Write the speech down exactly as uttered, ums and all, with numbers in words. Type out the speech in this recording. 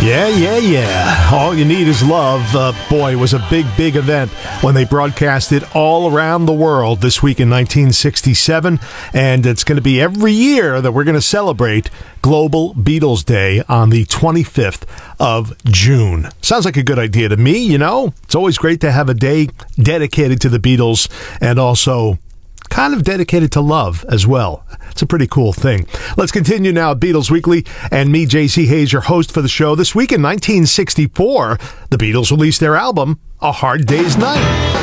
Yeah, yeah, yeah. All you need is love. Uh, boy, it was a big, big event when they broadcast it all around the world this week in nineteen sixty-seven. And it's going to be every year that we're going to celebrate Global Beatles Day on the twenty-fifth of June. Sounds like a good idea to me, you know? It's always great to have a day dedicated to the Beatles and also kind of dedicated to love as well. It's a pretty cool thing. Let's continue now at Beatles Weekly, and me, J C Hayes, your host for the show. This week in nineteen sixty-four, the Beatles released their album, A Hard Day's Night.